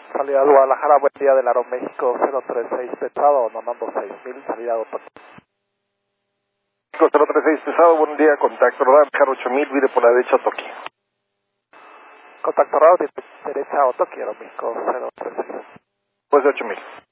Salida de Guadalajara, buen día del Aeroméxico 036 pesado, Normando 6000, salida de Otoque. 036 pesado, buen día, contacto rodar, carro 8000, vire por la derecha, Otoque. Contacto radio, derecha Otoque, Aeroméxico 036. Pues de 8000.